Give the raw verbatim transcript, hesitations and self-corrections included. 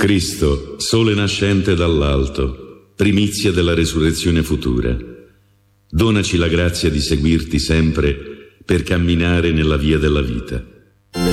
Cristo, sole nascente dall'alto, primizia della resurrezione futura, donaci la grazia di seguirti sempre per camminare nella via della vita.